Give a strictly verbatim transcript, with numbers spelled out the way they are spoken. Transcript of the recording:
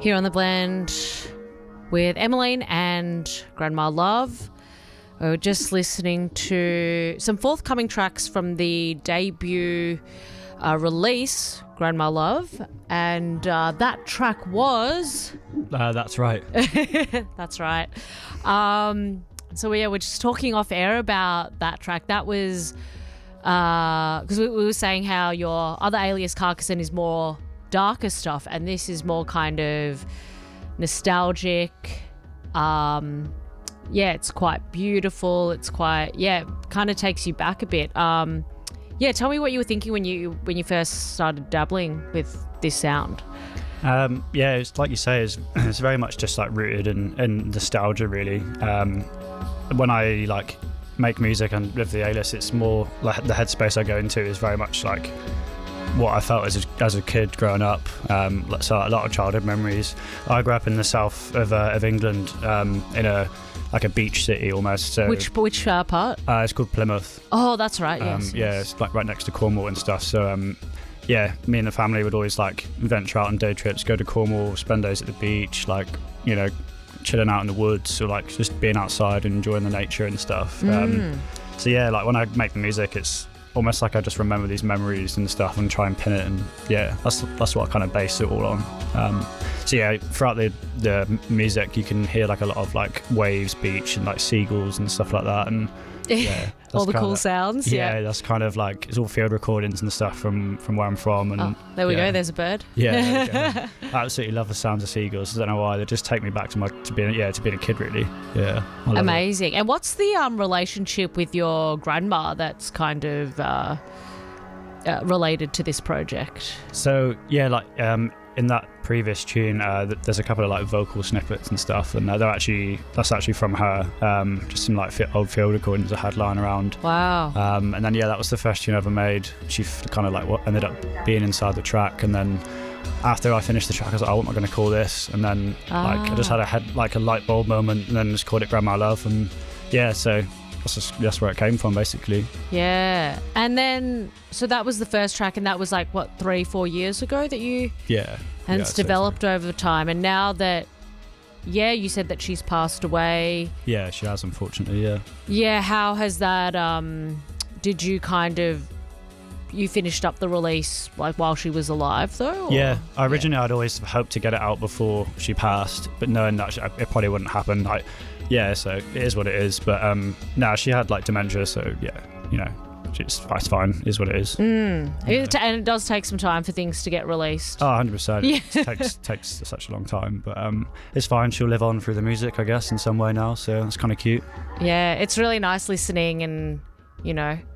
here on The Blend with Emmeline and Grandma Love. We were just listening to some forthcoming tracks from the debut uh, release, Grandma Love, and uh, that track was... Uh, that's right. That's right. Um, so yeah, we're just talking off air about that track. That was... Because uh, we, we were saying how your other alias, Carcassonne, is more darker stuff, and this is more kind of nostalgic. Um, yeah, it's quite beautiful. It's quite, yeah, kind of takes you back a bit. Um, yeah, tell me what you were thinking when you when you first started dabbling with this sound. Um, yeah, it's like you say, it's, it's very much just like rooted in, in nostalgia, really. Um, when I like make music and with the alias, it's more like the headspace I go into is very much like what I felt as a, as a kid growing up. Um, so a lot of childhood memories. I grew up in the south of uh, of England, um, in a like a beach city almost. So Which which uh, part? uh, it's called Plymouth. Oh, that's right. Um, Yes. yeah, yes. it's like right next to Cornwall and stuff. So um, yeah, me and the family would always like venture out on day trips, go to Cornwall, spend days at the beach, like, you know, chilling out in the woods, or like just being outside and enjoying the nature and stuff. Mm. Um, so yeah, like when I make the music, it's almost like I just remember these memories and stuff and try and pin it, and yeah, that's that's what I kind of base it all on. Um, so yeah, throughout the the music, you can hear like a lot of like waves, beach, and like seagulls and stuff like that, and yeah, all the kinda, cool sounds. Yeah, Yeah. that's kind of like it's all field recordings and stuff from from where I'm from. And Oh, there we yeah. go. There's a bird. Yeah, there we go. I absolutely love the sounds of seagulls. I don't know why, they just take me back to my to being yeah to being a kid, really. Yeah, I love it. Amazing. And what's the um relationship with your grandma that's kind of uh, uh, related to this project? So yeah, like um, in that previous tune, uh, th- there's a couple of like vocal snippets and stuff, and uh, they're actually that's actually from her. Um, just some like fi- old field recordings I had lying around. Wow. Um, and then yeah, that was the first tune I ever made. She f- kind of like what ended up being inside the track, and then after I finished the track, I was like, oh, what am I going to call this? And then like I just had a head like a light bulb moment, and then just called it Grandma Love, and yeah, so that's just, that's where it came from, basically. Yeah. And then, so that was the first track, and that was like, what, three, four years ago that you... Yeah. And yeah, it's I'd say so. developed over time. And now that, yeah, you said that she's passed away. Yeah, she has, unfortunately. Yeah. Yeah, how has that, um, did you kind of, you finished up the release like while she was alive though? Or? Yeah, I originally I'd always hoped to get it out before she passed, but knowing that she, it probably wouldn't happen. Like, yeah, so it is what it is. But um, no, she had like dementia, so yeah, you know, it's, it's fine. It is what it is. Mm. It, and it does take some time for things to get released. Oh, one hundred percent. Yeah. It takes takes such a long time, but um, it's fine. She'll live on through the music, I guess, in some way now. So it's kind of cute. Yeah, it's really nice listening and, you know,